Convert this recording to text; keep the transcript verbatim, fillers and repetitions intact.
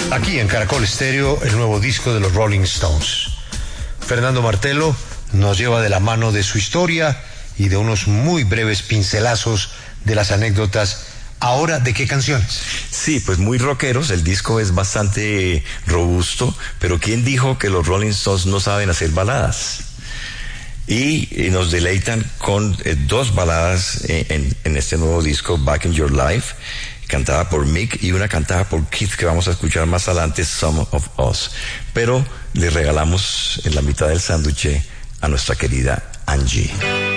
Aquí en Caracol Estéreo, el nuevo disco de los Rolling Stones. Fernando Martelo nos lleva de la mano de su historia y de unos muy breves pincelazos de las anécdotas. Ahora, ¿de qué canciones? Sí, pues muy rockeros, el disco es bastante robusto, pero ¿quién dijo que los Rolling Stones no saben hacer baladas? Y, y nos deleitan con eh, dos baladas en, en, en este nuevo disco, Back in Your Life, cantada por Mick, y una cantada por Keith que vamos a escuchar más adelante, Some of Us. Pero le regalamos en la mitad del sándwich a nuestra querida Angie.